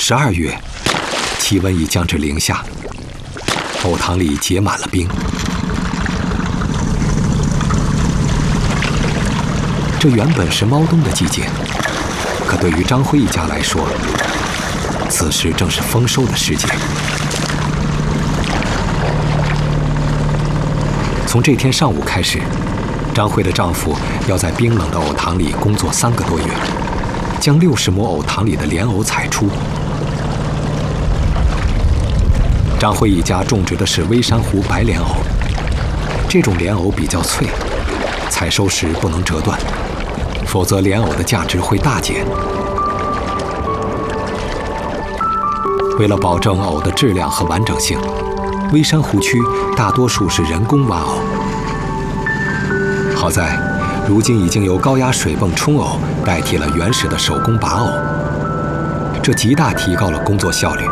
12月，气温已降至零下，藕塘里结满了冰。这原本是猫冬的季节，可对于张辉一家来说，此时正是丰收的时节。从这天上午开始，张慧的丈夫要在冰冷的藕塘里工作3个多月，将60亩藕塘里的莲藕采出。张慧一家种植的是微山湖白莲藕，这种莲藕比较脆，采收时不能折断，否则莲藕的价值会大减。为了保证藕的质量和完整性，微山湖区大多数是人工挖藕。好在，如今已经由高压水泵冲藕代替了原始的手工拔藕，这极大提高了工作效率。